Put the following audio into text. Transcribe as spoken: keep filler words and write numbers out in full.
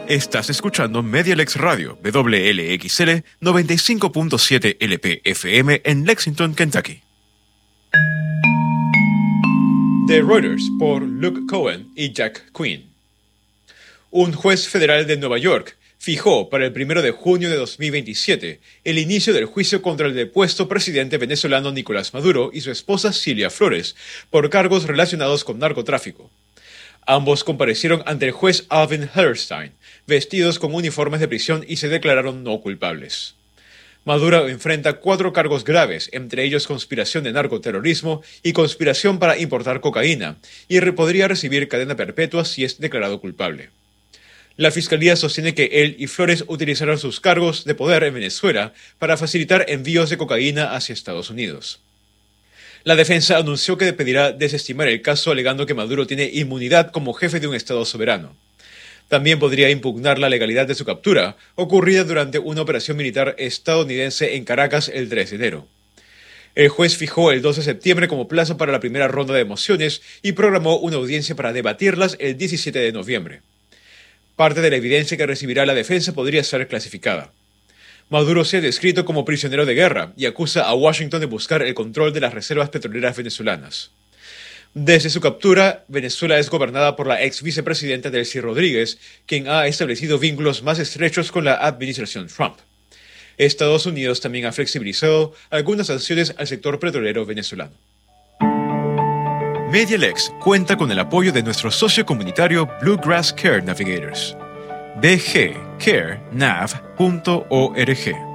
Estás escuchando Medialex Radio, W L X L noventa y cinco punto siete L P F M en Lexington, Kentucky. The Reuters por Luke Cohen y Jack Quinn. Un juez federal de Nueva York fijó para el primero de junio de dos mil veintisiete el inicio del juicio contra el depuesto presidente venezolano Nicolás Maduro y su esposa Cilia Flores por cargos relacionados con narcotráfico. Ambos comparecieron ante el juez Alvin Hellerstein, vestidos con uniformes de prisión y se declararon no culpables. Maduro enfrenta cuatro cargos graves, entre ellos conspiración de narcoterrorismo y conspiración para importar cocaína, y podría recibir cadena perpetua si es declarado culpable. La Fiscalía sostiene que él y Flores utilizaron sus cargos de poder en Venezuela para facilitar envíos de cocaína hacia Estados Unidos. La defensa anunció que pedirá desestimar el caso alegando que Maduro tiene inmunidad como jefe de un Estado soberano. También podría impugnar la legalidad de su captura, ocurrida durante una operación militar estadounidense en Caracas el tres de enero. El juez fijó el dos de septiembre como plazo para la primera ronda de mociones y programó una audiencia para debatirlas el diecisiete de noviembre. Parte de la evidencia que recibirá la defensa podría ser clasificada. Maduro se ha descrito como prisionero de guerra y acusa a Washington de buscar el control de las reservas petroleras venezolanas. Desde su captura, Venezuela es gobernada por la ex vicepresidenta Delcy Rodríguez, quien ha establecido vínculos más estrechos con la administración Trump. Estados Unidos también ha flexibilizado algunas sanciones al sector petrolero venezolano. Medialex cuenta con el apoyo de nuestro socio comunitario Bluegrass Care Navigators. b g care nav punto org.